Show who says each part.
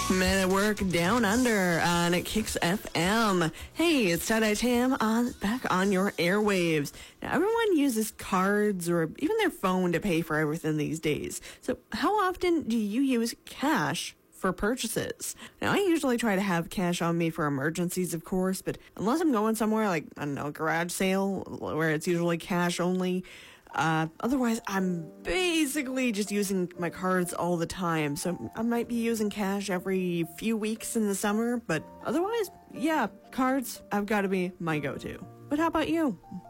Speaker 1: Men at Work Down Under on Kicks FM. Hey, it's Tie-Dye Tam back on your airwaves. Now, everyone uses cards or even their phone to pay for everything these days. So how often do you use cash for purchases? Now, I usually try to have cash on me for emergencies, of course, but unless I'm going somewhere like, I don't know, a garage sale where it's usually cash only, otherwise, I'm basically just using my cards all the time. So I might be using cash every few weeks in the summer, but otherwise, yeah, cards have got to be my go-to. But how about you?